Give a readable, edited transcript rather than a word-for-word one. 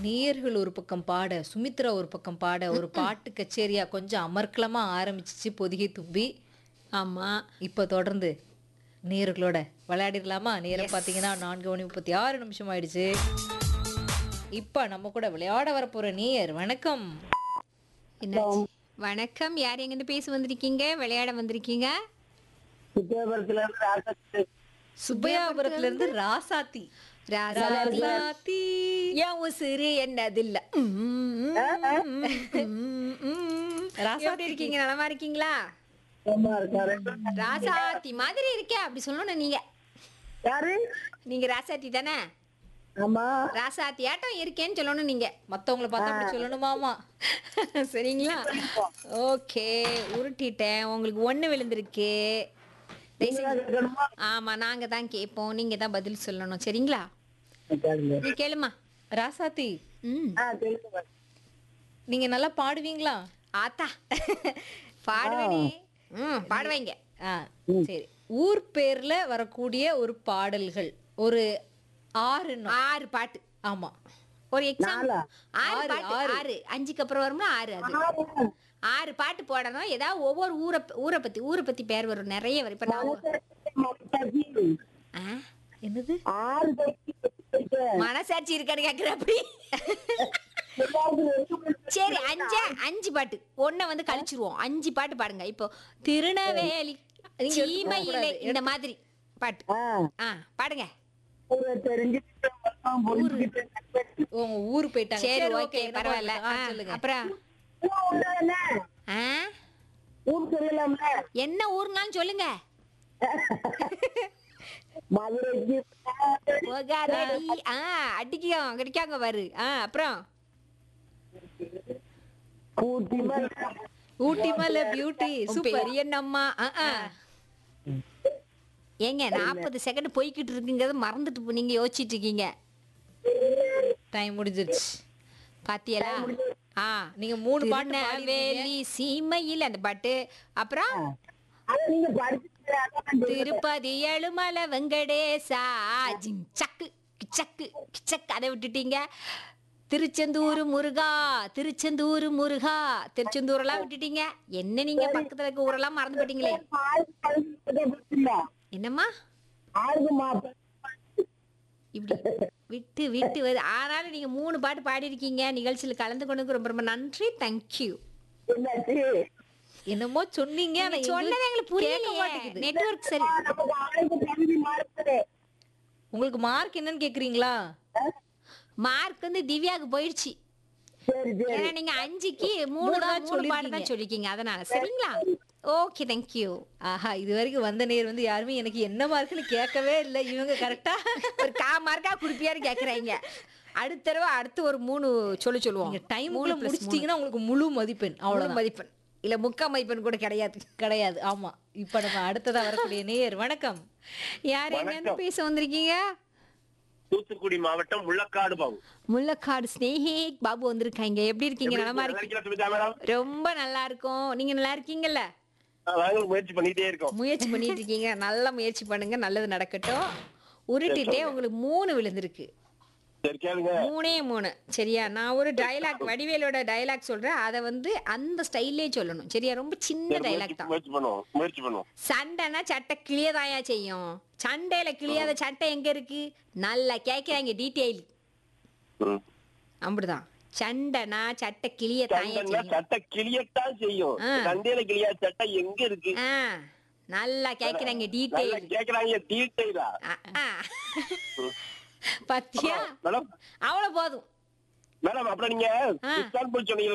நேயர்கள் ஒரு பக்கம் பாட, சுமித்ரா ஒரு பக்கம் பாட, ஒரு பாட்டு கச்சேரியா கொஞ்சம் அமர்க்களமா ஆரம்பிச்சுச்சு பொதிகை தும்பி. ஆமா. இப்ப தொடர்ந்து நேயர்களோட விளையாடிடலாமா? நேரம் பார்த்தீங்கன்னா 4:36 ஆயிடுச்சு. இப்ப நம்ம கூட விளையாட வரப்போற நேயர் வணக்கம். என்னாச்சு? வணக்கம். யார் எங்கிருந்து பேச வந்திருக்கீங்க? விளையாட வந்திருக்கீங்க? சுத்தியாபுரத்துல இருந்து ராசாத்தி. சுப்பையாபுரத்துல இருந்து ராசாத்தி. ராசாத்தி. ஏன் உசுரு என்னதில்ல. எப்படி இருக்கீங்க? நலமா இருக்கீங்களா? சும்மா இருக்காரு. ராசாத்தி மாதிரி இருக்கே அப்படி சொல்லணும் நீங்க. யாரு? நீங்க ராசாத்தி தானே? ஆமா. ராசாத்தி ஆட்டம் இருக்கேன்னு சொல்லணும் நீங்க. மத்தவங்கள பார்த்தா அப்படி சொல்லணுமாமா? சரிங்களா? ஓகே, உருட்டிட்டேன். உங்களுக்கு 1 விழுந்திருக்கு. கேட்கணுமா? ஆமா, நாங்க தான் கேட்போம். நீங்க தான் பதில் சொல்லணும். சரிங்களா? கேளுங்க. நீ கேளுமா. ராசாத்தி, கேளுங்க. நீங்க நல்லா பாடுவீங்களா? ஆத்தா பாடுவேனே. பாடுவீங்க. ஆ, சரி. ஊர் பேர்ல வரக்கூடிய ஒரு பாடல்கள் ஒரு 6 6 பாட்டு. ஆமா. ஒரு எக்ஸாம். நாலா? 6 பாட்டு. 6 5க்கு அப்புறம் வரும்னா 6 அது. 6 பாட்டு போடணும். ஏதாவது ஒவ்வொரு ஊரை பத்தி பேர் வரும். நிறைய வரும். இப்ப நான் ஆ? என்னது? மனசாட்சி இருக்கான்னு கேக்குற அப்படி. சரி, 5 பாட்டு. 1 வந்து கழிச்சிருவோம். 5 பாட்டு பாடுங்க. இப்போ திருநெல்வேலி சீமையிலே இந்த மாதிரி பாட்டு. பாடுங்க. உங்க ஊரு போயிட்டாங்க. சரி, சரி, ஓகே, ஓகே, பரவாயில்ல. சொல்லுங்க. அப்புறம் ஆ? ஊர் சொல்லலாம்ல? என்ன ஊர்னாலும் சொல்லுங்க. மதுரைக்கு போகாதடி. கிடைக்காங்க பாரு. அப்புறம் ஊட்டி மலை பியூட்டி சூப்பர். பெரிய நம்மா. ஏங்க 40 செகண்ட் போய்கிட்டு இருக்குங்கிறத மறந்துட்டு நீங்க யோசிச்சுட்டு இருக்கீங்க. டைம் முடிஞ்சிருச்சு. பாத்தியலா? நீங்க 3 பாட்டு திருநெல்வேலி சீமையில் அந்த பாட்டு. அப்புறம் அதை நீங்க படிச்சு திருப்பதி ஏழுமலை வெங்கடேசா ஜிங் சக்கு கிச்சக்கு கிச்சக்கு அதை விட்டுட்டீங்க. திருச்செந்தூர் முருகா திருச்செந்தூரெல்லாம் விட்டுட்டீங்க. என்ன நீங்க பக்கத்துல இருக்க ஊரெல்லாம் மறந்து போட்டீங்களே. என்னம்மா இப்படி விட்டு விட்டு வருது. ஆனாலும் நீங்க 3 பாட்டு பாடி இருக்கீங்க. நிகழ்ச்சியில் கலந்து கொண்டு ரொம்ப ரொம்ப நன்றி. தேங்க்யூ. என்னமோ சொன்னீங்க. ஆனா சொன்னது எங்களுக்கு புரியலையே. நெட்வொர்க் சரி. உங்களுக்கு மார்க் என்னன்னு கேக்குறீங்களா? மார்க் வந்து திவ்யாவுக்கு போயிடுச்சு. ஏன்னா நீங்க 5க்கு 3 பாட்டு தான் சொல்லிருக்கீங்க. அதனால சரிங்களா? Okay, thank you. ஆஹா, இது வரைக்கும் வந்த நேர் வந்து யாருமே எனக்கு என்ன மார்க்னு கேட்கவே இல்லை. இவங்க கரெக்டா ஒரு மார்க்கா குடுப்பியாரு கேக்குறாங்க. அடுத்த தடவை அடுத்து ஒரு 3 சொல்லுவோம். நீங்க டைமுக்குள்ள முடிச்சிட்டீங்கன்னா உங்களுக்கு முழு மதிப்பெண். அவ்வளவு மதிப்பெண் இல்ல, 3/4 மதிப்பெண் கூட கிடையாது. ஆமா. இப்ப நம்ம அடுத்ததா வரக்கூடிய நேயர் வணக்கம். யார் எங்க பேச வந்திருக்கீங்க? தூத்துக்குடி மாவட்டம் முள்ளக்காடு பாபு. முள்ளக்காடு ஸ்னேஹிக் பாபு வந்திருக்காங்க. எப்படி இருக்கீங்க? நலமா இருக்கீங்க? ரொம்ப நல்லா இருக்கும். நீங்க நல்லா இருக்கீங்கல்ல? முயற்சி பண்ணிட்டே இருக்கோம். முயற்சி பண்ணிட்டு இருக்கீங்க. நல்ல முயற்சி பண்ணுங்க. நல்லது நடக்கட்டும். உருட்டிட்டே உங்களுக்கு 3 விழுந்திருக்கு. 3 சரியா? நான் ஒரு டைலாக், வடிவேலோட டைலாக் சொல்றேன். அதை வந்து அந்த ஸ்டைல்லே சொல்லணும். சரியா? ரொம்ப சின்ன டைலாக் தான். முயற்சி பண்ணுவோம். சண்டைனா சட்டை கிளியதாயா செய்யும். சண்டையில கிளியாத சட்டை எங்க இருக்கு? நல்லா கேட்கிறாங்க டீட்டெயில். அப்படிதான். சண்டைனா சட்டை கிளியத்தான் செய்யும். சண்டையில கிளியாத சட்டை எங்க இருக்கு? நல்லா கேட்கிறாங்க டீட்டெயில். பத்தியா? அவ்வளவு போதும் மேடம். அப்புறம் நீங்க சொன்னீங்க